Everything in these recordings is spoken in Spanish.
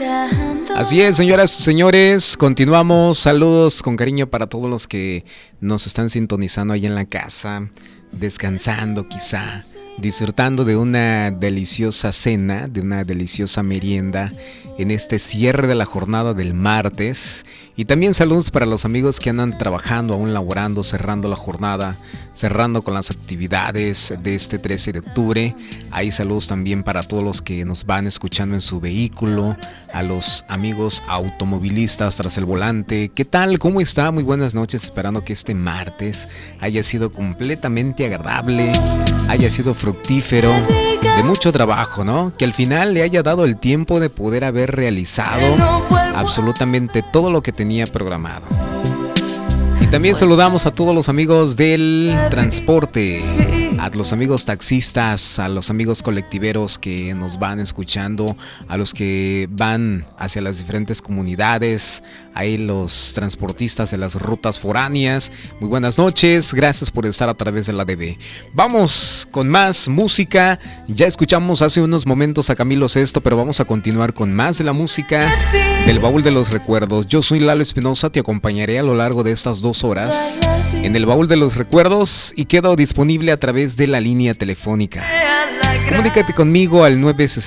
Así es, señoras y señores, continuamos. Saludos con cariño para todos los que nos están sintonizando ahí en la casa, descansando quizá, disfrutando de una deliciosa cena, de una deliciosa merienda en este cierre de la jornada del martes. Y también saludos para los amigos que andan trabajando, aún laborando, cerrando la jornada, cerrando con las actividades de este 13 de octubre. Hay saludos también para todos los que nos van escuchando en su vehículo, a los amigos automovilistas tras el volante. ¿Qué tal? ¿Cómo está? Muy buenas noches, esperando que este martes haya sido completamente agradable, haya sido fructífero, de mucho trabajo, ¿no? Que al final le haya dado el tiempo de poder haber realizado absolutamente todo lo que tenía programado. Y también saludamos a todos los amigos del transporte, a los amigos taxistas, a los amigos colectiveros que nos van escuchando, a los que van hacia las diferentes comunidades, ahí los transportistas de las rutas foráneas. Muy buenas noches, gracias por estar a través de la DB. Vamos con más música. Ya escuchamos hace unos momentos a Camilo Sesto, pero vamos a continuar con más de la música del baúl de los recuerdos. Yo soy Lalo Espinosa, te acompañaré a lo largo de estas 2 horas en el baúl de los recuerdos y quedo disponible a través de la línea telefónica. Comunícate conmigo al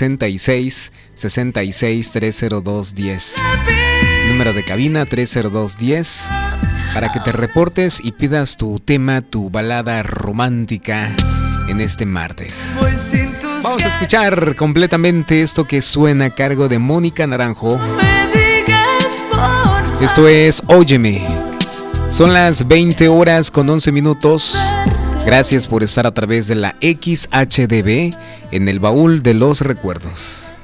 966-66-30210. Número de cabina 30210 para que te reportes y pidas tu tema, tu balada romántica en este martes. Vamos a escuchar completamente esto que suena a cargo de Mónica Naranjo. Esto es Óyeme. Son las 20 horas con 11 minutos. Gracias por estar a través de la XHDB en el baúl de los recuerdos.